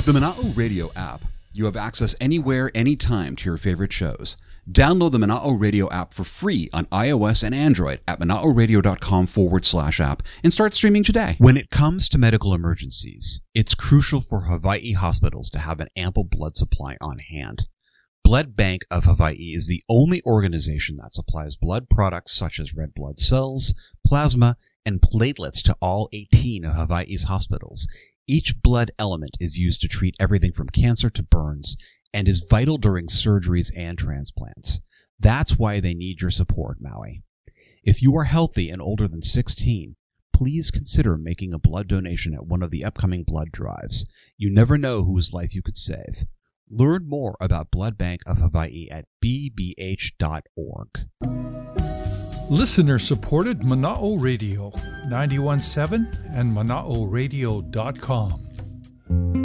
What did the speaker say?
With the Mana'o Radio app, you have access anywhere, anytime to your favorite shows. Download the Mana'o Radio app for free on iOS and Android at mana'oradio.com/app and start streaming today. When it comes to medical emergencies, it's crucial for Hawaii hospitals to have an ample blood supply on hand. Blood Bank of Hawaii is the only organization that supplies blood products such as red blood cells, plasma, and platelets to all 18 of Hawaii's hospitals. Each blood element is used to treat everything from cancer to burns and is vital during surgeries and transplants. That's why they need your support, Maui. If you are healthy and older than 16, please consider making a blood donation at one of the upcoming blood drives. You never know whose life you could save. Learn more about Blood Bank of Hawaii at bbh.org. Listener-supported Mana'o Radio, 91.7 and Mana'oRadio.com.